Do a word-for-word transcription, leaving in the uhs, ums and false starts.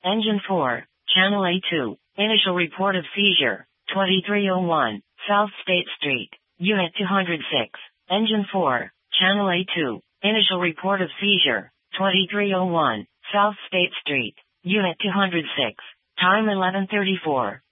Engine four, Channel A two. Initial report of seizure, twenty-three oh one, South State Street, Unit two hundred six. Engine four, Channel A two. Initial report of seizure, twenty-three oh one, South State Street, Unit two hundred six. Time eleven thirty-four.